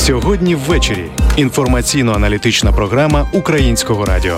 Сьогодні ввечері. Інформаційно-аналітична програма Українського радіо.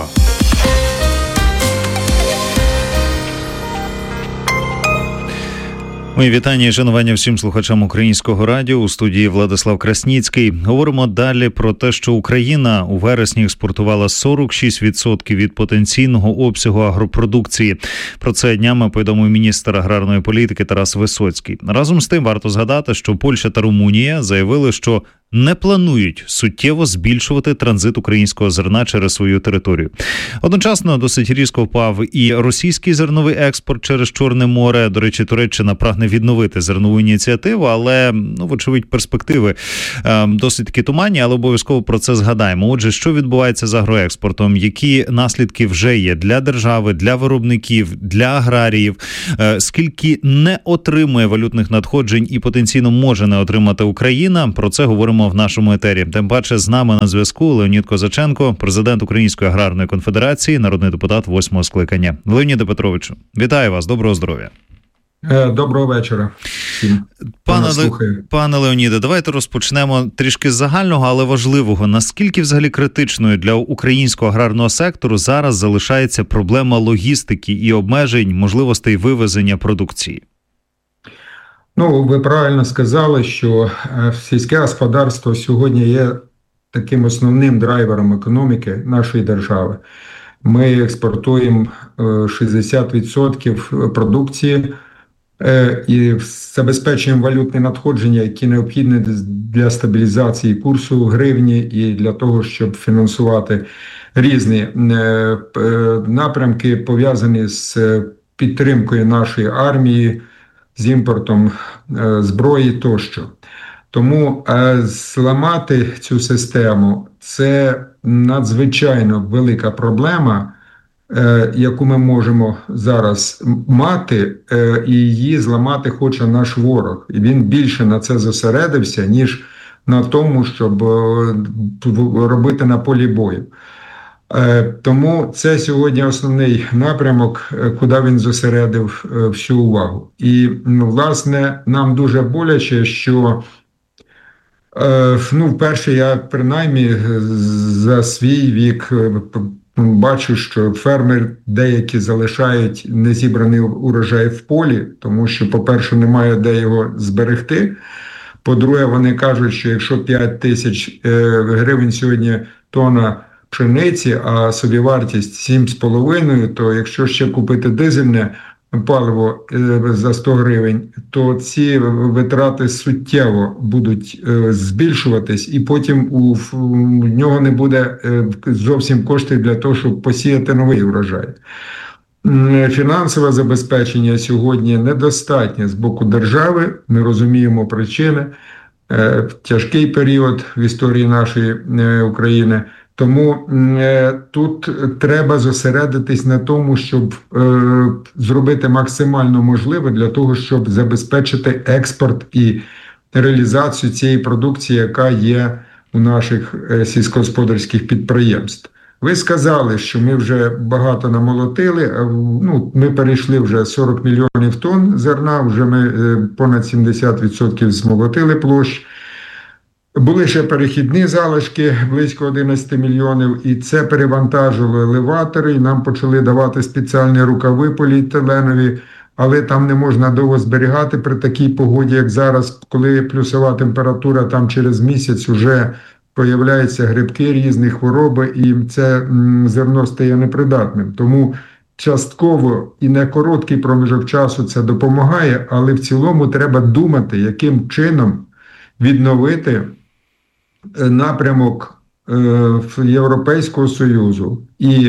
Мої вітання і шанування всім слухачам Українського радіо. У студії Владислав Красніцький. Говоримо далі про те, що Україна у вересні експортувала 46% від потенційного обсягу агропродукції. Про це днями повідомив міністр аграрної політики Тарас Висоцький. Разом з тим варто згадати, що Польща та Румунія заявили, що не планують суттєво збільшувати транзит українського зерна через свою територію. Одночасно досить різко впав і російський зерновий експорт через Чорне море. До речі, Туреччина прагне відновити зернову ініціативу, але, вочевидь, перспективи досить таки туманні, але обов'язково про це згадаємо. Отже, що відбувається з агроекспортом? Які наслідки вже є для держави, для виробників, для аграріїв? Скільки не отримує валютних надходжень і потенційно може не отримати Україна? Про це говоримо в нашому етері. Тим паче з нами на зв'язку Леонід Козаченко, президент Української аграрної конфедерації, народний депутат 8-го скликання. Леоніде Петровичу, вітаю вас, доброго здоров'я. Доброго вечора всім. Пане Леоніде, давайте розпочнемо трішки з загального, але важливого. Наскільки взагалі критичною для українського аграрного сектору зараз залишається проблема логістики і обмежень можливостей вивезення продукції? Ви правильно сказали, що сільське господарство сьогодні є таким основним драйвером економіки нашої держави. Ми експортуємо 60% продукції і забезпечуємо валютне надходження, які необхідні для стабілізації курсу гривні і для того, щоб фінансувати різні напрямки, пов'язані з підтримкою нашої армії, з імпортом зброї тощо. Тому зламати цю систему – це надзвичайно велика проблема, яку ми можемо зараз мати, і її зламати хоче наш ворог. І він більше на це зосередився, ніж на тому, щоб робити на полі бою. Тому це сьогодні основний напрямок, куди він зосередив всю увагу. І, власне, нам дуже боляче, що, вперше я принаймні за свій вік бачу, що фермери деякі залишають незібраний урожай в полі, тому що, по-перше, немає де його зберегти. По-друге, вони кажуть, що якщо 5 тисяч гривень сьогодні тонна пшениці, а собівартість 7,5, то якщо ще купити дизельне паливо за 100 гривень, то ці витрати суттєво будуть збільшуватись, і потім у нього не буде зовсім коштів для того, щоб посіяти новий урожай. Фінансове забезпечення сьогодні недостатнє з боку держави, ми розуміємо причини, тяжкий період в історії нашої України. Тому тут треба зосередитись на тому, щоб зробити максимально можливе для того, щоб забезпечити експорт і реалізацію цієї продукції, яка є у наших сільськогосподарських підприємств. Ви сказали, що ми вже багато намолотили, ми перейшли вже 40 мільйонів тонн зерна, вже ми понад 70% змолотили площ. Були ще перехідні залишки, близько 11 мільйонів, і це перевантажили елеватори, і нам почали давати спеціальні рукави поліетиленові, але там не можна довго зберігати при такій погоді, як зараз, коли плюсова температура, там через місяць вже появляються грибки, різні хвороби, і це зерно стає непридатним. Тому частково і на короткий проміжок часу це допомагає, але в цілому треба думати, яким чином відновити напрямок Європейського Союзу і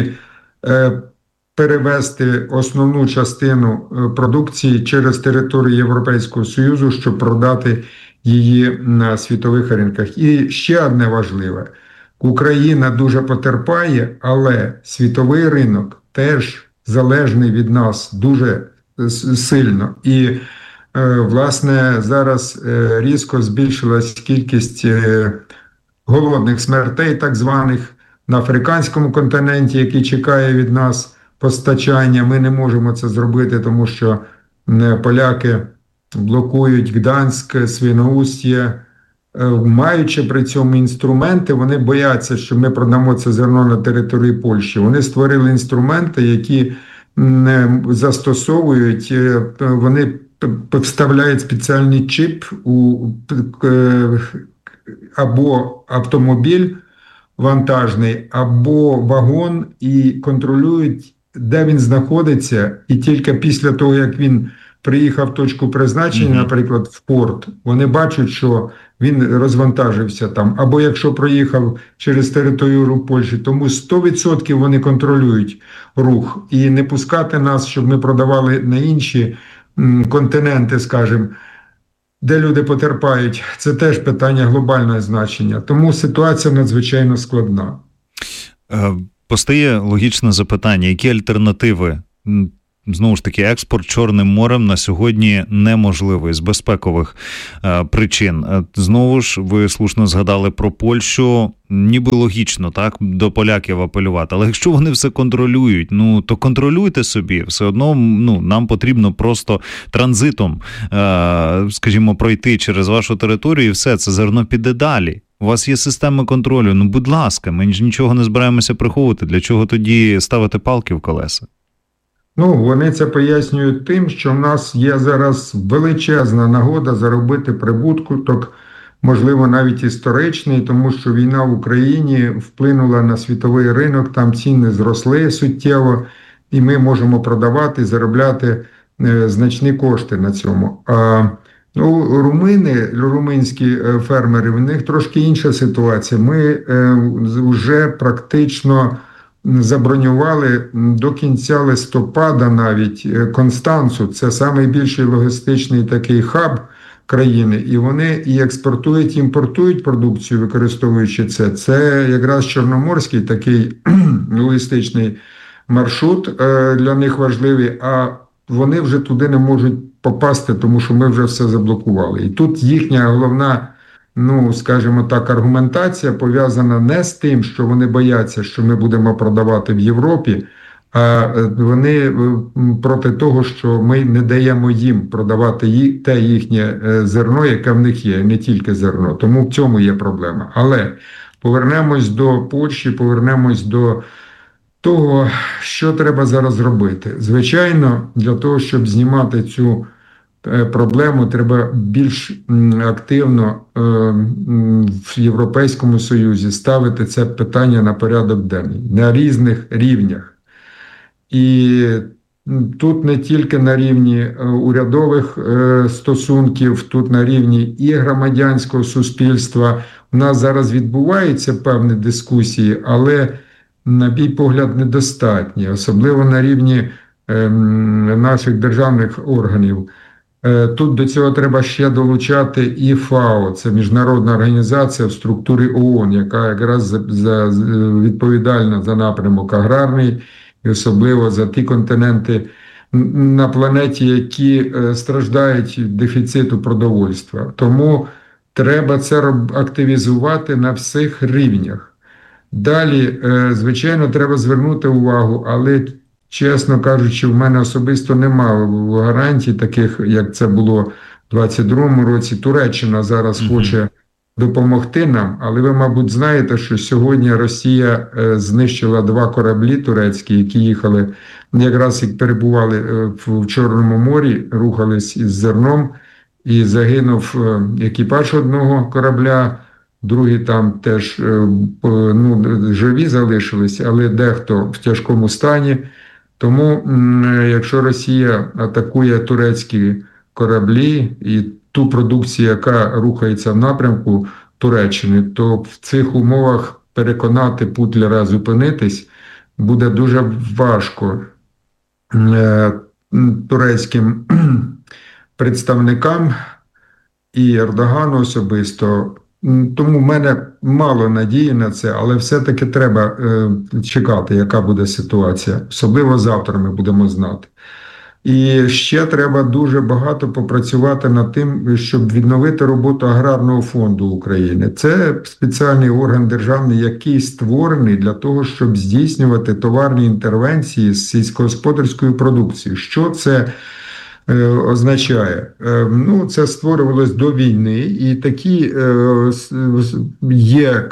перевести основну частину продукції через територію Європейського Союзу, щоб продати її на світових ринках. І ще одне важливе. Україна дуже потерпає, але світовий ринок теж залежний від нас дуже сильно. І власне, зараз різко збільшилась кількість голодних смертей, так званих, на африканському континенті, який чекає від нас постачання. Ми не можемо це зробити, тому що поляки блокують Гданськ, Свіноустє, маючи при цьому інструменти, вони бояться, що ми продамо це зерно на території Польщі. Вони створили інструменти, які застосовують, вони вставляють спеціальний чіп у або автомобіль вантажний, або вагон і контролюють, де він знаходиться, і тільки після того, як він приїхав в точку призначення, наприклад, в порт, вони бачать, що він розвантажився там. Або якщо проїхав через територію Польщі, тому 100% вони контролюють рух. І не пускати нас, щоб ми продавали на інші континенти, скажімо, де люди потерпають, це теж питання глобального значення. Тому ситуація надзвичайно складна. Постає логічне запитання, які альтернативи? Знову ж таки, експорт Чорним морем на сьогодні неможливий з безпекових причин. Знову ж, ви слушно згадали про Польщу, ніби логічно, так, до поляків апелювати. Але якщо вони все контролюють, то контролюйте собі. Все одно, нам потрібно просто транзитом, скажімо, пройти через вашу територію і все, це зерно піде далі. У вас є система контролю, будь ласка, ми нічого не збираємося приховувати. Для чого тоді ставити палки в колеса? Вони це пояснюють тим, що в нас є зараз величезна нагода заробити прибуток, можливо, навіть історичний, тому що війна в Україні вплинула на світовий ринок, там ціни зросли суттєво, і ми можемо продавати, заробляти значні кошти на цьому. Румунські фермери, в них трошки інша ситуація. Ми вже практично забронювали до кінця листопада навіть Констанцу, це найбільший логістичний такий хаб країни, і вони і експортують, і імпортують продукцію, використовуючи це. Це якраз чорноморський такий логістичний маршрут для них важливий, а вони вже туди не можуть попасти, тому що ми вже все заблокували. І тут їхня головна, скажімо так, аргументація пов'язана не з тим, що вони бояться, що ми будемо продавати в Європі, а вони проти того, що ми не даємо їм продавати те їхнє зерно, яке в них є, не тільки зерно. Тому в цьому є проблема. Але повернемось до Польщі, повернемось до того, що треба зараз робити. Звичайно, для того, щоб знімати цю проблему, треба більш активно в Європейському Союзі ставити це питання на порядок денний, на різних рівнях. І тут не тільки на рівні урядових стосунків, тут на рівні і громадянського суспільства. У нас зараз відбуваються певні дискусії, але, на мій погляд, недостатні, особливо на рівні наших державних органів. Тут до цього треба ще долучати і ФАО, це міжнародна організація в структурі ООН, яка якраз відповідальна за напрямок аграрний, і особливо за ті континенти на планеті, які страждають від дефіциту продовольства. Тому треба це активізувати на всіх рівнях. Далі, звичайно, треба звернути увагу, але, чесно кажучи, в мене особисто немає гарантій таких, як це було в 2022 році. Туреччина зараз хоче допомогти нам, але ви, мабуть, знаєте, що сьогодні Росія знищила 2 кораблі турецькі, які їхали, якраз як перебували в Чорному морі, рухались із зерном, і загинув екіпаж одного корабля, другі там теж живі залишились, але дехто в тяжкому стані. Тому, якщо Росія атакує турецькі кораблі і ту продукцію, яка рухається в напрямку Туреччини, то в цих умовах переконати Путлера зупинитись буде дуже важко турецьким представникам і Ердогану особисто. Тому в мене мало надії на це, але все-таки треба чекати, яка буде ситуація. Особливо завтра ми будемо знати. І ще треба дуже багато попрацювати над тим, щоб відновити роботу Аграрного фонду України. Це спеціальний орган державний, який створений для того, щоб здійснювати товарні інтервенції з сільськогосподарською продукцією. Що це? означає. Це створювалось до війни, і такі є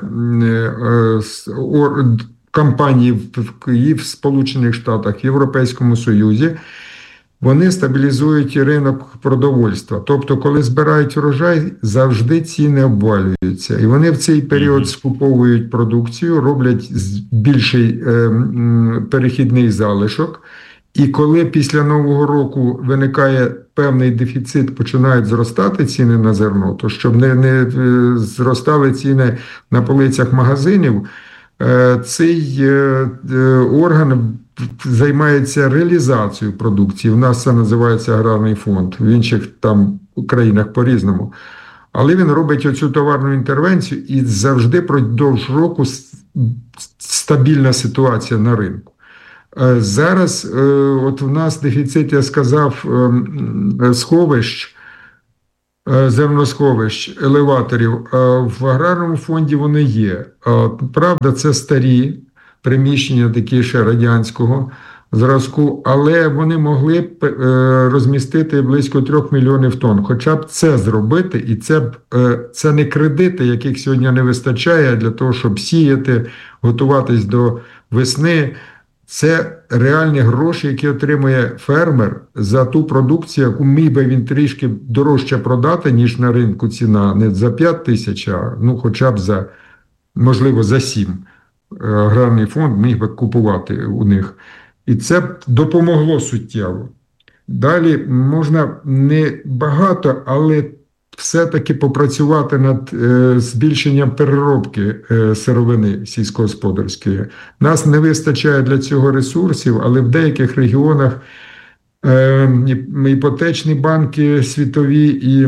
компанії і в Сполучених Штатах, в Європейському Союзі. Вони стабілізують ринок продовольства. Тобто, коли збирають урожай, завжди ціни обвалюються. І вони в цей період скуповують продукцію, роблять більший перехідний залишок. І коли після Нового року виникає певний дефіцит, починають зростати ціни на зерно, то щоб не зростали ціни на полицях магазинів, цей орган займається реалізацією продукції. У нас це називається аграрний фонд, в інших там країнах по-різному. Але він робить оцю товарну інтервенцію, і завжди продовж року стабільна ситуація на ринку. Зараз от у нас дефіцит, я сказав, сховищ, зерносховищ, елеваторів. В аграрному фонді вони є. Правда, це старі приміщення, такі ще радянського зразку, але вони могли б розмістити близько 3 мільйонів тонн. Хоча б це зробити, і це не кредити, яких сьогодні не вистачає для того, щоб сіяти, готуватись до весни. Це реальні гроші, які отримує фермер за ту продукцію, яку міг би він трішки дорожче продати, ніж на ринку ціна. Не за 5 тисяч, а хоча б можливо, за 7. Аграрний фонд міг би купувати у них. І це б допомогло суттєво. Далі можна не багато, але все-таки попрацювати над збільшенням переробки сировини сільськогосподарської. Нас не вистачає для цього ресурсів, але в деяких регіонах іпотечні банки світові і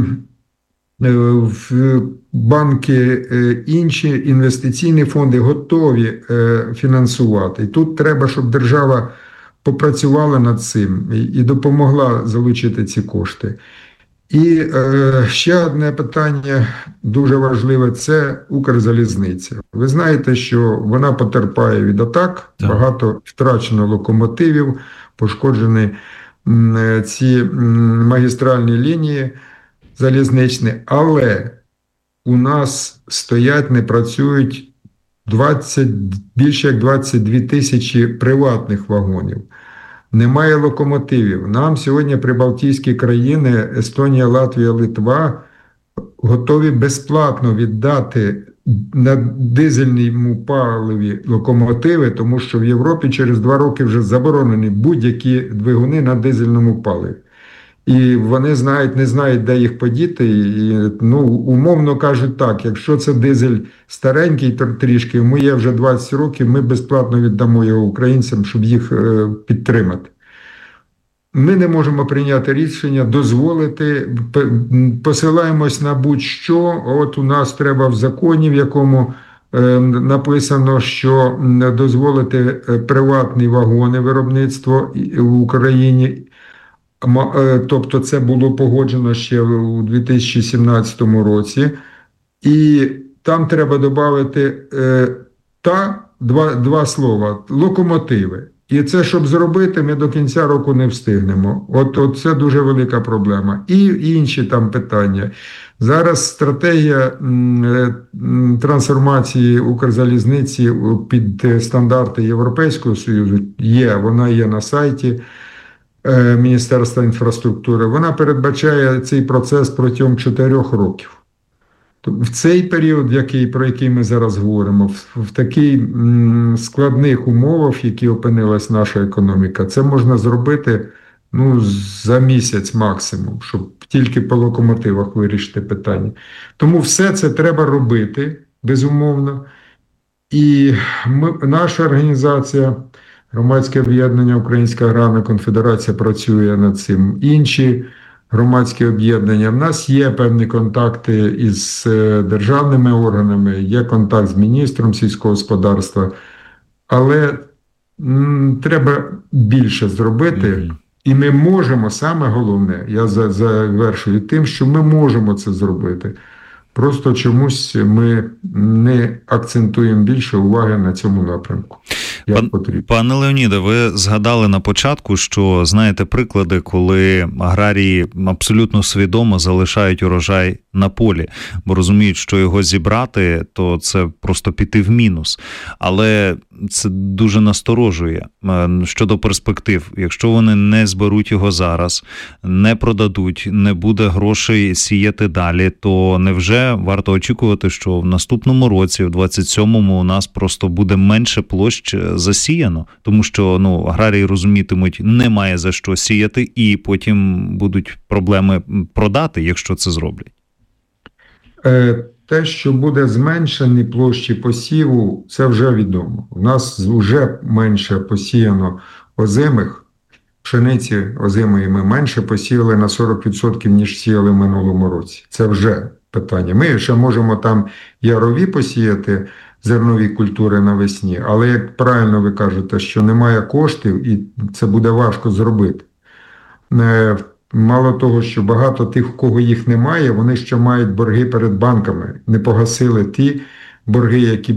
банки, інші інвестиційні фонди готові фінансувати. І тут треба, щоб держава попрацювала над цим і допомогла залучити ці кошти. І ще одне питання дуже важливе – це Укрзалізниця. Ви знаєте, що вона потерпає від атак, багато втрачено локомотивів, пошкоджені ці магістральні лінії залізничні, але у нас стоять, не працюють більше як 22 тисячі приватних вагонів. Немає локомотивів. Нам сьогодні прибалтійські країни, Естонія, Латвія, Литва, готові безплатно віддати на дизельному паливі локомотиви, тому що в Європі через 2 роки вже заборонені будь-які двигуни на дизельному паливі. І вони не знають, де їх подіти. І, умовно кажуть так, якщо це дизель старенький трішки, йому є вже 20 років, ми безплатно віддамо його українцям, щоб їх підтримати. Ми не можемо прийняти рішення, дозволити, посилаємось на будь-що. От у нас треба в законі, в якому написано, що дозволити приватні вагони виробництво в Україні. Тобто це було погоджено ще у 2017 році. І там треба додати два слова – локомотиви. І це, щоб зробити, ми до кінця року не встигнемо. От це дуже велика проблема. І інші там питання. Зараз стратегія трансформації Укрзалізниці під стандарти Європейського Союзу вона є на сайті Міністерства інфраструктури. Вона передбачає цей процес протягом 4 років. В цей період, про який ми зараз говоримо, в таких складних умовах, в які опинилась наша економіка, це можна зробити за місяць максимум, щоб тільки по локомотивах вирішити питання. Тому все це треба робити, безумовно. І наша організація, Громадське об'єднання Українська аграрна конфедерація працює над цим. Інші громадські об'єднання. В нас є певні контакти із державними органами, є контакт з міністром сільського господарства, але треба більше зробити. І ми можемо, саме головне, я завершую тим, що ми можемо це зробити. Просто чомусь ми не акцентуємо більше уваги на цьому напрямку. як потрібно. Пане Леоніде, ви згадали на початку, що знаєте приклади, коли аграрії абсолютно свідомо залишають урожай на полі, бо розуміють, що його зібрати, то це просто піти в мінус. Але це дуже насторожує щодо перспектив. Якщо вони не зберуть його зараз, не продадуть, не буде грошей сіяти далі, то невже варто очікувати, що в наступному році, в 27-му, у нас просто буде менше площ засіяно? Тому що аграрії розумітимуть, немає за що сіяти, і потім будуть проблеми продати, якщо це зроблять. Те, що буде зменшені площі посіву, це вже відомо. У нас вже менше посіяно озимих, пшениці озимої ми менше посіяли на 40%, ніж сіяли в минулому році. Це вже питання. Ми ще можемо там ярові посіяти, зернові культури навесні, але, як правильно ви кажете, що немає коштів і це буде важко зробити. Мало того, що багато тих, у кого їх немає, вони ще мають борги перед банками. Не погасили ті борги, які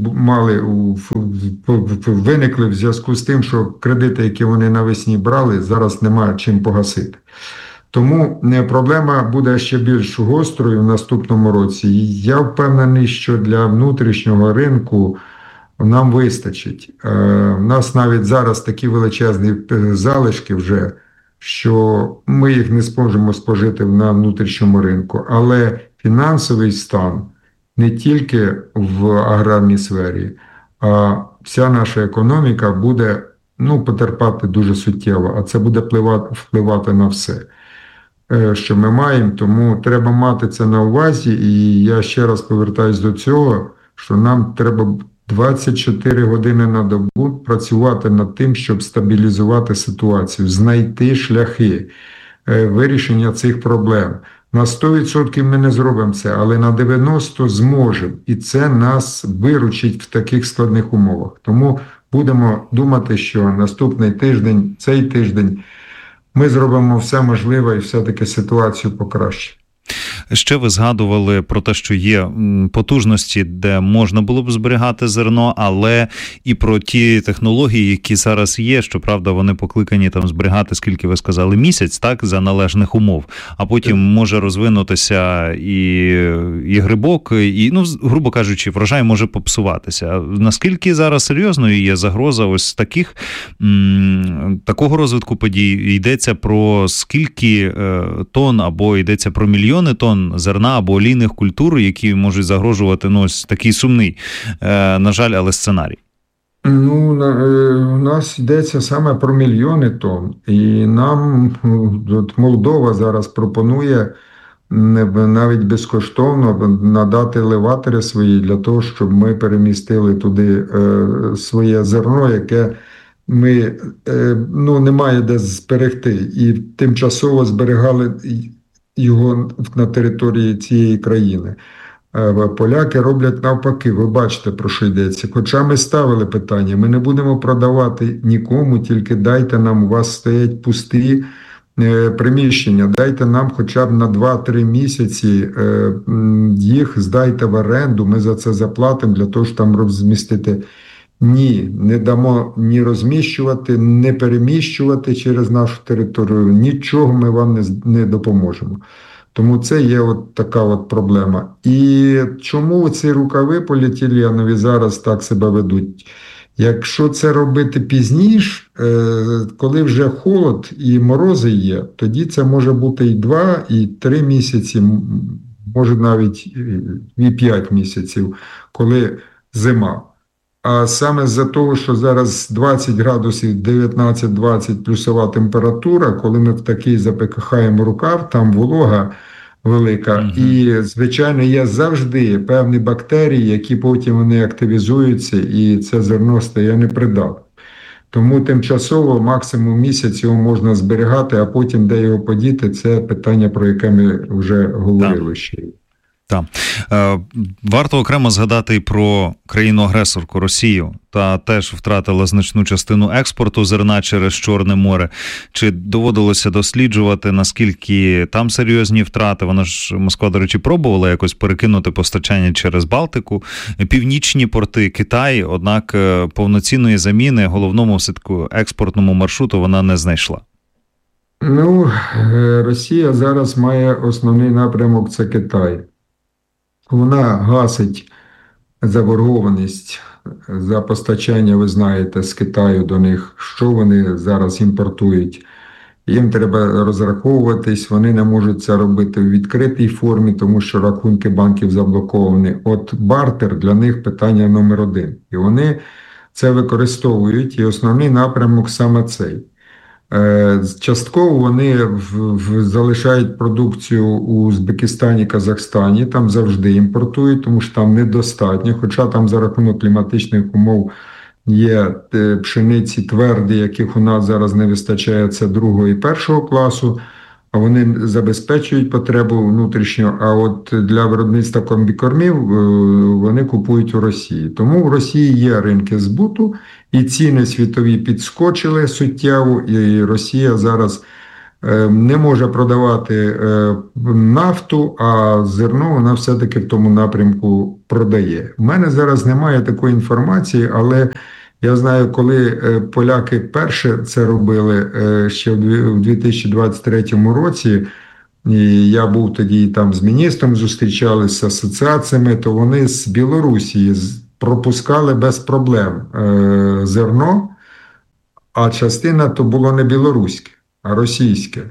виникли в зв'язку з тим, що кредити, які вони навесні брали, зараз немає чим погасити. Тому проблема буде ще більш гострою в наступному році. І я впевнений, що для внутрішнього ринку нам вистачить. У нас навіть зараз такі величезні залишки вже, що ми їх не зможемо спожити на внутрішньому ринку. Але фінансовий стан не тільки в аграрній сфері, а вся наша економіка буде потерпати дуже суттєво, а це буде впливати на все, що ми маємо. Тому треба мати це на увазі. І я ще раз повертаюсь до цього, що нам треба 24 години на добу працювати над тим, щоб стабілізувати ситуацію, знайти шляхи вирішення цих проблем. На 100% ми не зробимо це, але на 90% зможемо. І це нас виручить в таких складних умовах. Тому будемо думати, що наступний тиждень, цей тиждень, ми зробимо все можливе і все-таки ситуацію покращимо. Ще ви згадували про те, що є потужності, де можна було б зберігати зерно, але і про ті технології, які зараз є, щоправда, вони покликані там зберігати, скільки ви сказали, місяць, так, за належних умов, а потім може розвинутися і грибок, і, грубо кажучи, врожай може попсуватися. Наскільки зараз серйозною є загроза ось такого розвитку подій? Йдеться про скільки тонн або йдеться про мільйони тонн зерна або олійних культур, які можуть загрожувати ось такий сумний, на жаль, але сценарій? У нас йдеться саме про мільйони тонн. І нам Молдова зараз пропонує навіть безкоштовно надати елеватори свої для того, щоб ми перемістили туди своє зерно, яке ми немає де зберегти. І тимчасово зберігали його на території цієї країни. Поляки роблять навпаки, ви бачите, про що йдеться. Хоча ми ставили питання, ми не будемо продавати нікому, тільки дайте нам, у вас стоять пусті приміщення, дайте нам хоча б на 2-3 місяці їх здайте в оренду, ми за це заплатимо для того, щоб там розмістити. Ні, не дамо ні розміщувати, не переміщувати через нашу територію, нічого ми вам не допоможемо. Тому це є така проблема. І чому ці рукави поліетиленові зараз так себе ведуть? Якщо це робити пізніше, коли вже холод і морози є, тоді це може бути і 2, і 3 місяці, може навіть і 5 місяців, коли зима. А саме з-за того, що зараз 20 градусів, 19-20 плюсова температура, коли ми в такий запихаємо рукав, там волога велика. І, звичайно, є завжди певні бактерії, які потім вони активізуються, і це зерно стає непридатним. Тому тимчасово максимум місяць його можна зберігати, а потім де його подіти, це питання, про яке ми вже говорили ще. Так. Варто окремо згадати і про країну-агресорку Росію. Та теж втратила значну частину експорту зерна через Чорне море. Чи доводилося досліджувати, наскільки там серйозні втрати? Москва, до речі, пробувала якось перекинути постачання через Балтику, північні порти, Китай, однак повноцінної заміни головному все-таки експортному маршруту вона не знайшла. Росія зараз має основний напрямок – це Китай. Вона гасить заборгованість за постачання, ви знаєте, з Китаю до них, що вони зараз імпортують. Їм треба розраховуватись, вони не можуть це робити в відкритій формі, тому що рахунки банків заблоковані. От бартер для них питання номер один. І вони це використовують, і основний напрямок саме цей. Частково вони залишають продукцію у Узбекистані, Казахстані, там завжди імпортують, тому що там недостатньо, хоча там за рахунок кліматичних умов є пшениці тверді, яких у нас зараз не вистачає, це 2-го і 1-го класу, а вони забезпечують потребу внутрішню, а от для виробництва комбікормів вони купують у Росії. Тому в Росії є ринки збуту, і ціни світові підскочили суттєво, і Росія зараз не може продавати нафту, а зерно вона все-таки в тому напрямку продає. У мене зараз немає такої інформації, але я знаю, коли поляки перше це робили ще в 2023 році, і я був тоді там з міністром, зустрічалися з асоціаціями, то вони з Білорусі пропускали без проблем зерно, а частина то було не білоруське, а російське.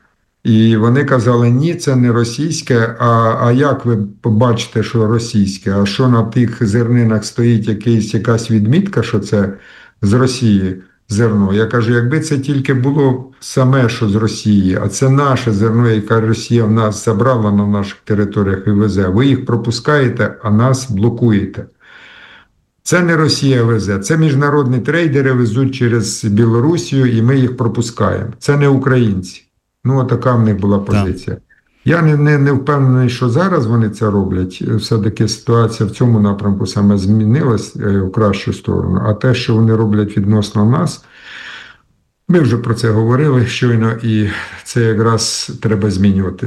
І вони казали, ні, це не російське, а як ви побачите, що російське? А що на тих зернинах стоїть якась відмітка, що це з Росії зерно? Я кажу, якби це тільки було саме, що з Росії, а це наше зерно, яке Росія в нас забрала на наших територіях і везе, ви їх пропускаєте, а нас блокуєте. Це не Росія везе, це міжнародні трейдери везуть через Білорусію, і ми їх пропускаємо. Це не українці. Така в них була позиція. Так. Я не впевнений, що зараз вони це роблять. Все-таки ситуація в цьому напрямку саме змінилась в кращу сторону. А те, що вони роблять відносно нас, ми вже про це говорили щойно, і це якраз треба змінювати.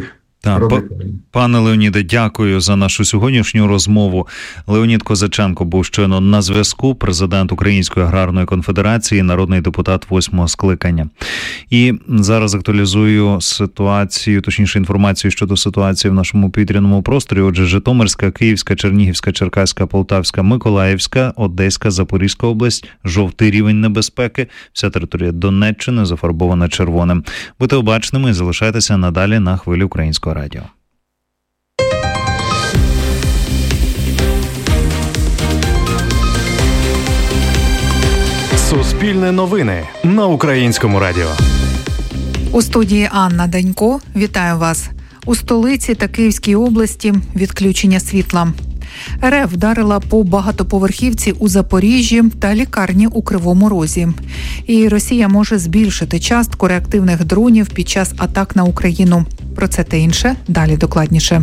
Пане Леоніде, дякую за нашу сьогоднішню розмову. Леонід Козаченко був щойно на зв'язку, президент Української аграрної конфедерації, народний депутат 8-го скликання. І зараз актуалізую ситуацію, точніше інформацію щодо ситуації в нашому повітряному просторі. Отже, Житомирська, Київська, Чернігівська, Черкаська, Полтавська, Миколаївська, Одеська, Запорізька область, жовтий рівень небезпеки. Вся територія Донеччини зафарбована червоним. Будьте обачними і залишайтеся надалі на хвилі Українського радіо. Суспільне новини на Українському радіо. У студії Анна Данько. Вітаю вас. У столиці та Київській області відключення світла. РФ вдарила по багатоповерхівці у Запоріжжі та лікарні у Кривому Розі. І Росія може збільшити частку реактивних дронів під час атак на Україну. Про це та інше далі докладніше.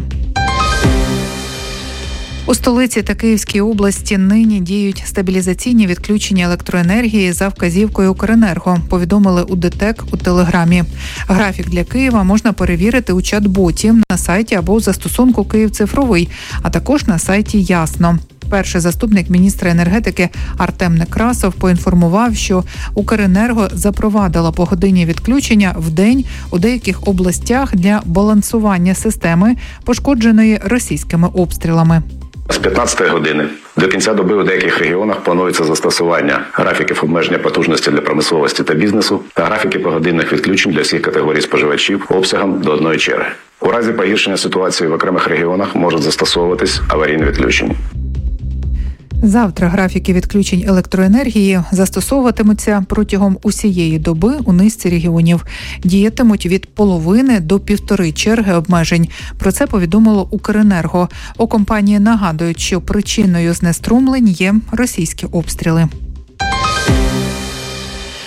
У столиці та Київській області нині діють стабілізаційні відключення електроенергії за вказівкою Укренерго, повідомили у ДТЕК у Телеграмі. Графік для Києва можна перевірити у чат-боті на сайті або у застосунку «Київ цифровий», а також на сайті «Ясно». Перший заступник міністра енергетики Артем Некрасов поінформував, що Укренерго запровадила погодинні відключення в день у деяких областях для балансування системи, пошкодженої російськими обстрілами. З 15 години до кінця доби у деяких регіонах планується застосування графіків обмеження потужності для промисловості та бізнесу та графіки погодинних відключень для всіх категорій споживачів обсягом до одної черги. У разі погіршення ситуації в окремих регіонах можуть застосовуватись аварійні відключення. Завтра графіки відключень електроенергії застосовуватимуться протягом усієї доби у низці регіонів. Діятимуть від половини до 1,5 черги обмежень. Про це повідомило Укренерго. У компанії нагадують, що причиною знеструмлень є російські обстріли.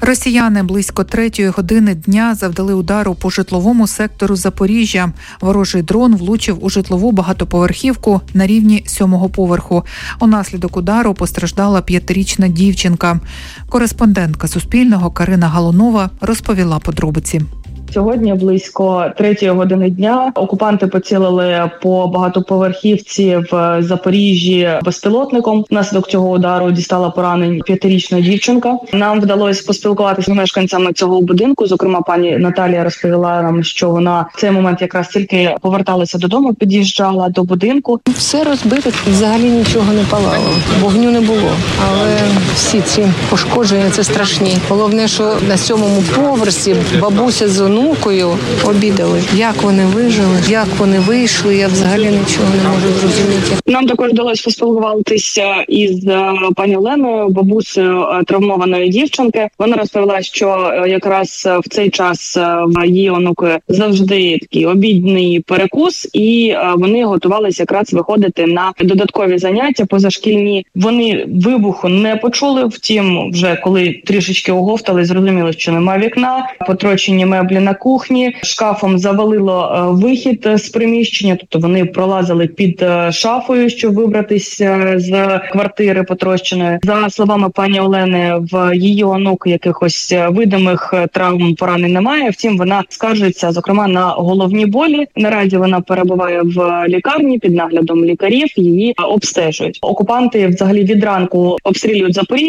Росіяни близько 3-ї години дня завдали удару по житловому сектору Запоріжжя. Ворожий дрон влучив у житлову багатоповерхівку на рівні 7-го поверху. Унаслідок удару постраждала 5-річна дівчинка. Кореспондентка Суспільного Карина Галунова розповіла подробиці. Сьогодні близько 3-ї години дня окупанти поцілили по багатоповерхівці в Запоріжжі безпілотником. Внаслідок цього удару дістала поранень 5-річна дівчинка. Нам вдалося поспілкуватися з мешканцями цього будинку. Зокрема, пані Наталія розповіла нам, що вона в цей момент якраз тільки поверталася додому, під'їжджала до будинку. Все розбито, взагалі нічого не палало, вогню не було. Але всі ці пошкодження – це страшні. Головне, що на 7-му поверсі бабуся з онукою обідали. Як вони вижили, як вони вийшли, я взагалі нічого не можу зрозуміти. Нам також вдалося поспілкуватися із пані Оленою, бабусею травмованої дівчинки. Вона розповіла, що якраз в цей час в її онуки завжди такий обідний перекус, і вони готувалися якраз виходити на додаткові заняття позашкільні. Вони вибуху не почули, втім, вже коли трішечки оговтали, зрозуміли, що немає вікна, потрощені меблі на кухні, шкафом завалило вихід з приміщення, тобто вони пролазили під шафою, щоб вибратися з квартири потрощеної. За словами пані Олени, в її онук якихось видимих травм, поранень немає, втім вона скаржиться, зокрема, на головні болі. Наразі вона перебуває в лікарні під наглядом лікарів, її обстежують. Окупанти взагалі від ранку обстрілюють Запоріжжя.